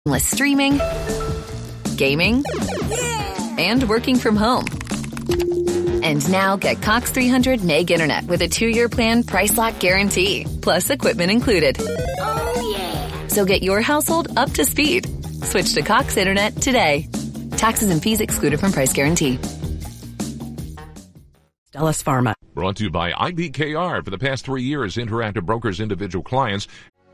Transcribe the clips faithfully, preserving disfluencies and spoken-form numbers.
With streaming, gaming, and working from home. And now get Cox three hundred meg internet with a two-year plan, price lock guarantee, plus equipment included. Oh, yeah. So get your household up to speed. Switch to Cox internet today. Taxes and fees excluded from price guarantee. Stellus Pharma. Brought to you by I B K R. For the past three years, Interactive Brokers individual clients.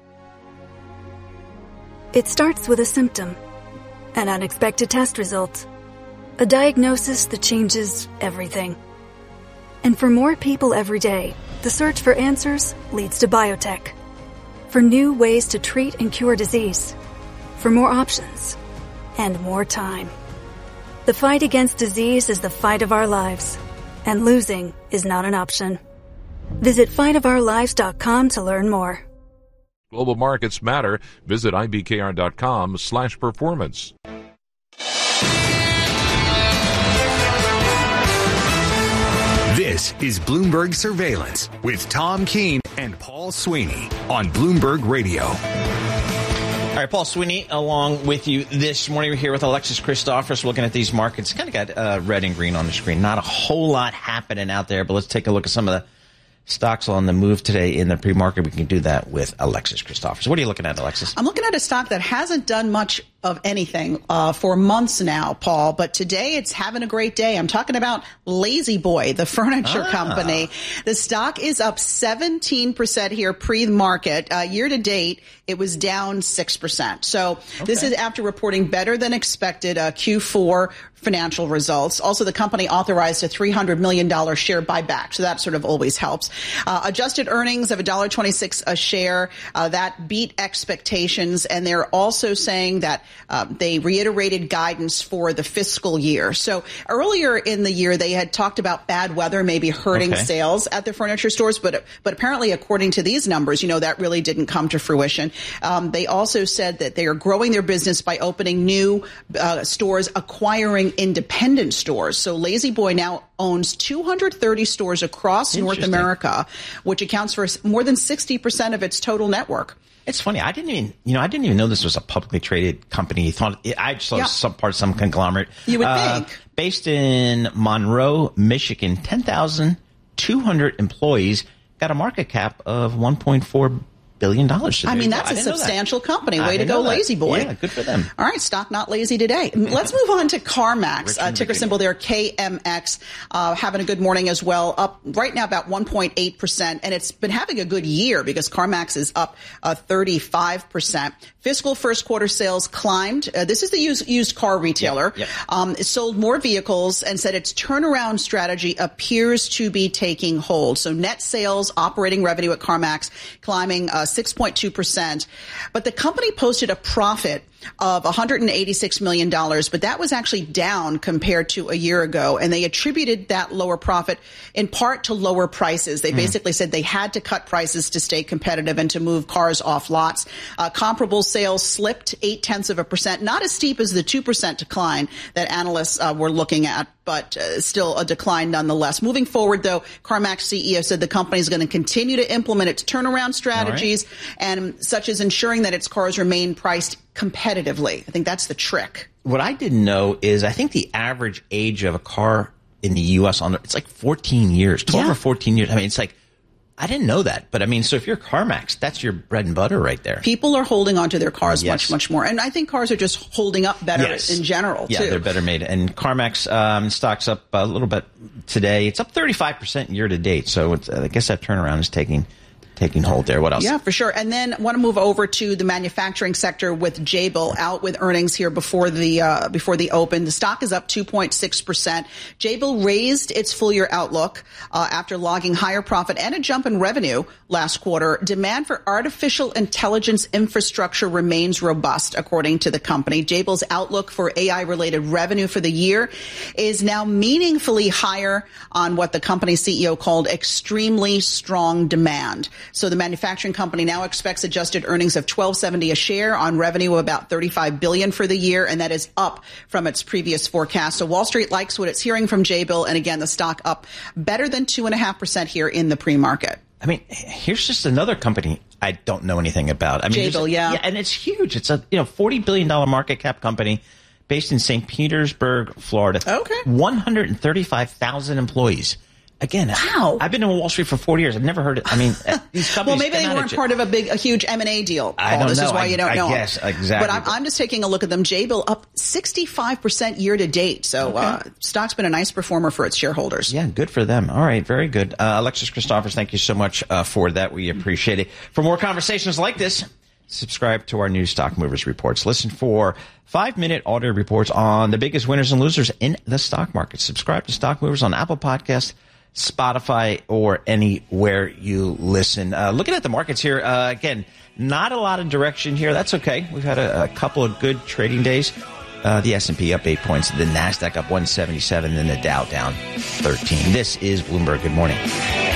It starts with a symptom, an unexpected test result, a diagnosis that changes everything. And for more people every day, the search for answers leads to biotech, for new ways to treat and cure disease, for more options, and more time. The fight against disease is the fight of our lives, and losing is not an option. Visit fight of our lives dot com to learn more. Global markets matter. Visit I B K R dot com slash performance. This is Bloomberg Surveillance with Tom Keene and Paul Sweeney on Bloomberg Radio. All right, Paul Sweeney along with you this morning. We're here with Alexis Christophers looking at these markets. Kind of got uh, red and green on the screen. Not a whole lot happening out there, but let's take a look at some of the stocks on the move today in the pre-market. We can do that with Alexis Christophers. What are you looking at, Alexis? I'm looking at a stock that hasn't done much of anything uh, for months now, Paul, but today it's having a great day. I'm talking about La-Z-Boy, the furniture ah. company. The stock is up seventeen percent here pre-market. Uh, year to date, it was down six percent. So okay. This is after reporting better than expected uh, Q four financial results. Also, the company authorized a three hundred million dollars share buyback, so that sort of always helps. Uh, adjusted earnings of one dollar and twenty-six cents a share, uh, that beat expectations, and they're also saying that uh, they reiterated guidance for the fiscal year. So earlier in the year, they had talked about bad weather maybe hurting okay. sales at the furniture stores, but but apparently, according to these numbers, you know, that really didn't come to fruition. Um, they also said that they are growing their business by opening new uh, stores, acquiring independent stores. So La-Z-Boy now owns two hundred thirty stores across North America, which accounts for more than sixty percent of its total network. It's funny. I didn't even, you know, I didn't even know this was a publicly traded company. Thought I just thought yeah. it was some part of some conglomerate. You would uh, think. Based in Monroe, Michigan, ten thousand two hundred employees, got a market cap of one point four billion dollars today. I mean, that's a substantial company. Way to go, La-Z-Boy. Yeah, good for them. All right, stock not lazy today. Let's move on to CarMax. Uh, ticker symbol there, K M X. Uh, having a good morning as well. Up right now about one point eight percent. And it's been having a good year because CarMax is up uh, thirty-five percent. Fiscal first quarter sales climbed. Uh, this is the used, used car retailer. Yep, yep. Um, it sold more vehicles and said its turnaround strategy appears to be taking hold. So net sales, operating revenue at CarMax climbing uh, six point two percent. But the company posted a profit of one hundred eighty-six million dollars, but that was actually down compared to a year ago. And they attributed that lower profit in part to lower prices. They mm. basically said they had to cut prices to stay competitive and to move cars off lots. Uh, comparable sales slipped eight tenths of a percent, not as steep as the two percent decline that analysts uh, were looking at, but uh, still a decline nonetheless. Moving forward, though, CarMax C E O said the company is going to continue to implement its turnaround strategies, right. and such as ensuring that its cars remain priced competitively. I think that's the trick. What I didn't know is I think the average age of a car in the U S on it's like fourteen years, twelve yeah. or fourteen years. I mean, it's like, I didn't know that. But I mean, so if you're CarMax, that's your bread and butter right there. People are holding on to their cars yes. much, much more. And I think cars are just holding up better yes. in general, yeah, too. Yeah, they're better made. And CarMax um, stock's up a little bit today. It's up thirty-five percent year to date. So it's, I guess that turnaround is taking taking hold there. What else? Yeah, for sure. And then I want to move over to the manufacturing sector with Jabil out with earnings here before the uh, before the open. The stock is up two point six percent. Jabil raised its full year outlook uh, after logging higher profit and a jump in revenue last quarter. Demand for artificial intelligence infrastructure remains robust, according to the company. Jabil's outlook for A I-related revenue for the year is now meaningfully higher on what the company's C E O called extremely strong demand. So the manufacturing company now expects adjusted earnings of twelve seventy a share on revenue of about thirty-five billion dollars for the year, and that is up from its previous forecast. So Wall Street likes what it's hearing from Jabil, and again, the stock up better than two point five percent here in the pre-market. I mean, here's just another company I don't know anything about. I mean, Jabil, yeah. yeah, and it's huge. It's a you know forty billion dollars market cap company based in Saint Petersburg, Florida. Okay, one hundred thirty-five thousand employees. Again, wow. I've been in Wall Street for forty years. I've never heard it. I mean, these companies. Well, maybe they weren't part of a big, a huge M and A deal, Paul. I don't this know. is why I, you don't I know. Yes, exactly. But I'm, I'm just taking a look at them. Jabil up sixty-five percent year to date. So okay. uh, stock's been a nice performer for its shareholders. Yeah, good for them. All right, very good. Uh, Alexis Christophers, thank you so much uh, for that. We appreciate it. For more conversations like this, subscribe to our new Stock Movers reports. Listen for five-minute audio reports on the biggest winners and losers in the stock market. Subscribe to Stock Movers on Apple Podcasts, Spotify, or anywhere you listen. Uh, looking at the markets here, uh, again, not a lot of direction here. That's okay. We've had a, a couple of good trading days. Uh, the S and P up eight points, the NASDAQ up one seventy-seven, and the Dow down thirteen. This is Bloomberg. Good morning.